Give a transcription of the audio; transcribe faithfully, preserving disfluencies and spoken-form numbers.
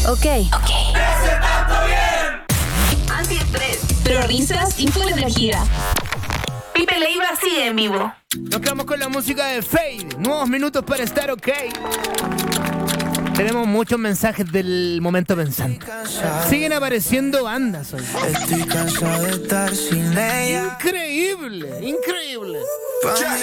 Ok. Ok. Antiestrés, pero risas y full energía. Pipe Leiva sigue en vivo. Nos quedamos con la música de Fade. Nuevos minutos para estar ok. Tenemos muchos mensajes del momento pensante. Siguen apareciendo bandas hoy. Estoy cansado de estar sin ella. Increíble, increíble.